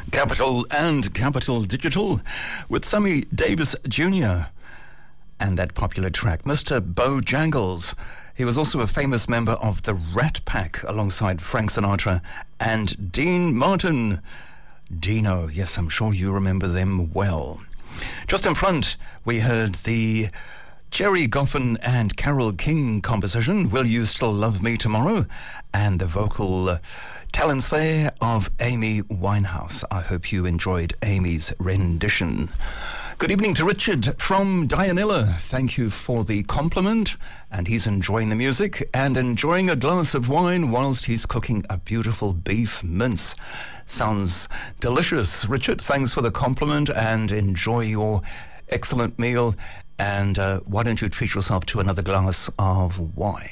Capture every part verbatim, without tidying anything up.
Capital and Capital Digital with Sammy Davis Junior and that popular track, Mister Bojangles. He was also a famous member of the Rat Pack alongside Frank Sinatra and Dean Martin. Dino, yes, I'm sure you remember them well. Just in front, we heard the Jerry Goffin and Carole King composition, Will You Still Love Me Tomorrow? And the vocal uh, talents there of Amy Winehouse. I hope you enjoyed Amy's rendition. Good evening to Richard from Dianella. Thank you for the compliment. And he's enjoying the music and enjoying a glass of wine whilst he's cooking a beautiful beef mince. Sounds delicious. Richard, thanks for the compliment and enjoy your excellent meal. And uh, why don't you treat yourself to another glass of wine?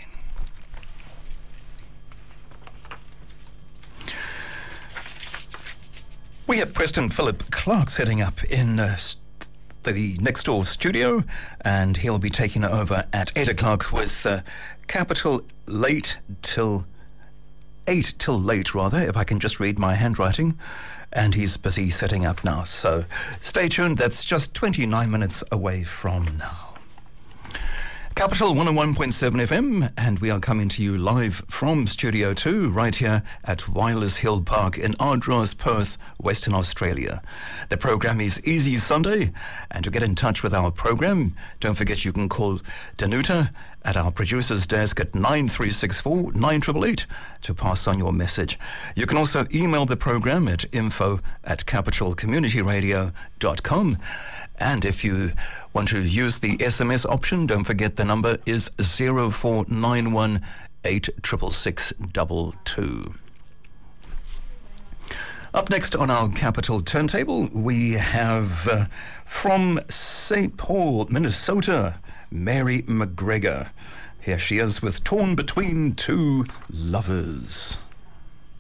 We have Preston Philip Clark setting up in uh, the next door studio, and he'll be taking over at eight o'clock with uh, Capital Late till eight till late, rather, if I can just read my handwriting. And he's busy setting up now, so stay tuned. That's just twenty-nine minutes away from now. Capital one oh one point seven F M, and we are coming to you live from Studio two, right here at Wireless Hill Park in Ardross, Perth, Western Australia. The program is Easy Sunday, and to get in touch with our program, don't forget you can call Danuta at our producer's desk at nine three six four, nine eight eight eight to pass on your message. You can also email the program at info at capital community radio dot com. And if you want to use the S M S option, don't forget the number is zero four nine one eight six six six two two. Up next on our Capital Turntable, we have uh, from Saint Paul, Minnesota, Mary McGregor. Here she is with Torn Between Two Lovers.